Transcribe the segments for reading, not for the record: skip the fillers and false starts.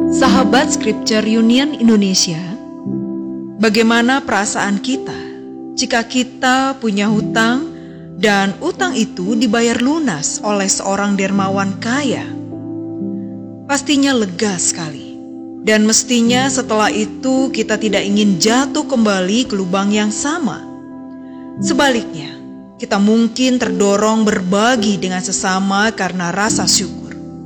Sahabat Scripture Union Indonesia, bagaimana perasaan kita jika kita punya hutang dan utang itu dibayar lunas oleh seorang dermawan kaya? Pastinya lega sekali, dan mestinya setelah itu kita tidak ingin jatuh kembali ke lubang yang sama. Sebaliknya, kita mungkin terdorong berbagi dengan sesama karena rasa syukur.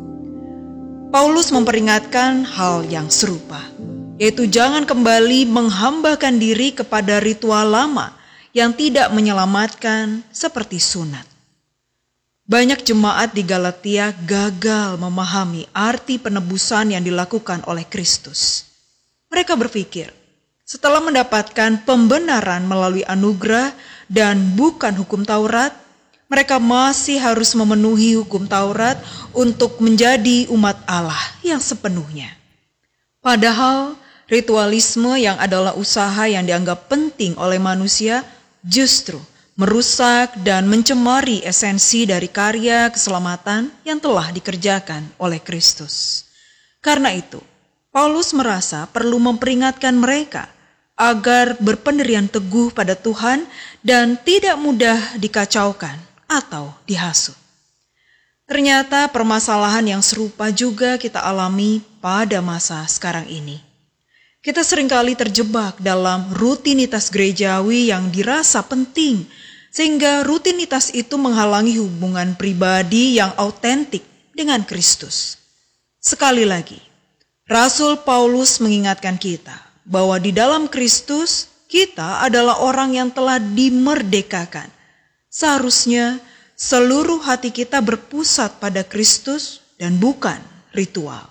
Paulus memperingatkan hal yang serupa, yaitu jangan kembali menghambakan diri kepada ritual lama yang tidak menyelamatkan seperti sunat. Banyak jemaat di Galatia gagal memahami arti penebusan yang dilakukan oleh Kristus. Mereka berpikir, setelah mendapatkan pembenaran melalui anugerah dan bukan hukum Taurat, mereka masih harus memenuhi hukum Taurat untuk menjadi umat Allah yang sepenuhnya. Padahal ritualisme yang adalah usaha yang dianggap penting oleh manusia justru merusak dan mencemari esensi dari karya keselamatan yang telah dikerjakan oleh Kristus. Karena itu, Paulus merasa perlu memperingatkan mereka agar berpendirian teguh pada Tuhan dan tidak mudah dikacaukan atau dihasut. Ternyata permasalahan yang serupa juga kita alami pada masa sekarang ini. Kita seringkali terjebak dalam rutinitas gerejawi yang dirasa penting, sehingga rutinitas itu menghalangi hubungan pribadi yang autentik dengan Kristus. Sekali lagi, Rasul Paulus mengingatkan kita bahwa di dalam Kristus kita adalah orang yang telah dimerdekakan. Seharusnya seluruh hati kita berpusat pada Kristus dan bukan ritual.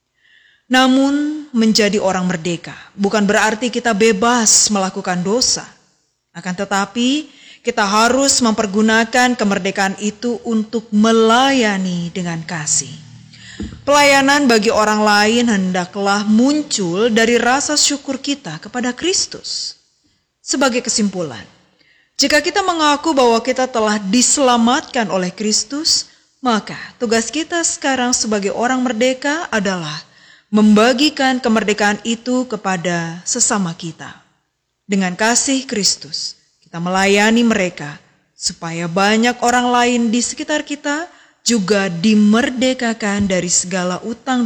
Namun menjadi orang merdeka bukan berarti kita bebas melakukan dosa. Akan tetapi kita harus mempergunakan kemerdekaan itu untuk melayani dengan kasih. Pelayanan bagi orang lain hendaklah muncul dari rasa syukur kita kepada Kristus. Sebagai kesimpulan, jika kita mengaku bahwa kita telah diselamatkan oleh Kristus, maka tugas kita sekarang sebagai orang merdeka adalah membagikan kemerdekaan itu kepada sesama kita. Dengan kasih Kristus, kita melayani mereka supaya banyak orang lain di sekitar kita juga dimerdekakan dari segala utang